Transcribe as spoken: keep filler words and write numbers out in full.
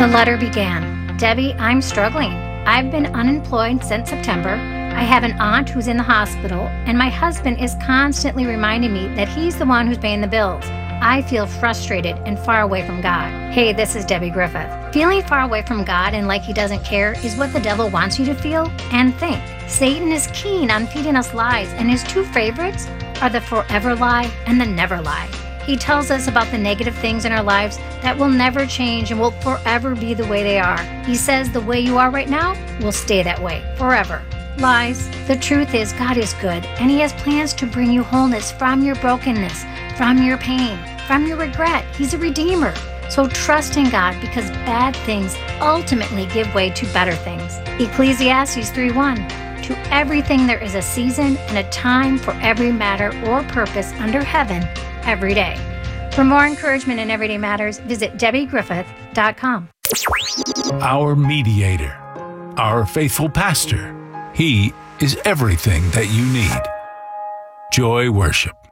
The letter began, "Debbie, I'm struggling. I've been unemployed since September. I have an aunt who's in the hospital, and my husband is constantly reminding me that he's the one who's paying the bills. I feel frustrated and far away from God." Hey, this is Debbie Griffith. Feeling far away from God and like he doesn't care is what the devil wants you to feel and think. Satan is keen on feeding us lies, and his two favorites are the forever lie and the never lie. He tells us about the negative things in our lives that will never change and will forever be the way they are. He says the way you are right now will stay that way forever. Lies. The truth is God is good, and he has plans to bring you wholeness from your brokenness, from your pain, from your regret. He's a redeemer. So trust in God, because bad things ultimately give way to better things. Ecclesiastes three one. To everything there is a season and a time for every matter or purpose under heaven every day. For more encouragement in Everyday Matters, visit Debbie Griffith dot com. Our mediator, our faithful pastor. He is everything that you need. Joy Worship.